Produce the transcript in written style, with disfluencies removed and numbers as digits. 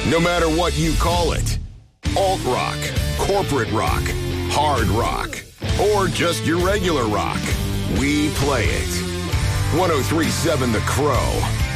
No matter what you call it. Alt-rock, corporate rock, hard rock, or just your regular rock. We play it. 103.7 The Crow.